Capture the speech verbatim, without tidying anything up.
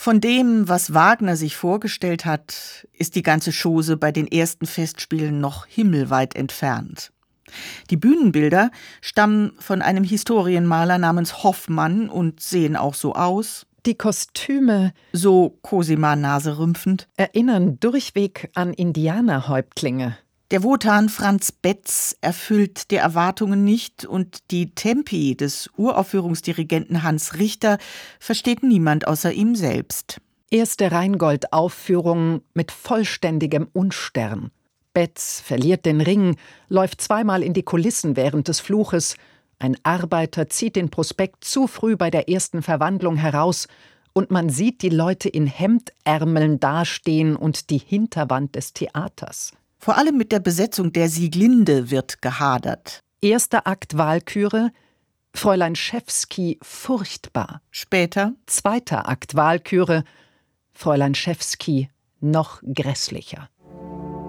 Von dem, was Wagner sich vorgestellt hat, ist die ganze Chose bei den ersten Festspielen noch himmelweit entfernt. Die Bühnenbilder stammen von einem Historienmaler namens Hoffmann und sehen auch so aus. Die Kostüme, so Cosima naserümpfend, erinnern durchweg an Indianerhäuptlinge. Der Wotan Franz Betz erfüllt die Erwartungen nicht und die Tempi des Uraufführungsdirigenten Hans Richter versteht niemand außer ihm selbst. Erste Rheingold-Aufführung mit vollständigem Unstern. Betz verliert den Ring, läuft zweimal in die Kulissen während des Fluches. Ein Arbeiter zieht den Prospekt zu früh bei der ersten Verwandlung heraus und man sieht die Leute in Hemdärmeln dastehen und die Hinterwand des Theaters. Vor allem mit der Besetzung der Sieglinde wird gehadert. Erster Akt Walküre, Fräulein Schewski furchtbar. Später Zweiter Akt Walküre, Fräulein Schewski noch grässlicher.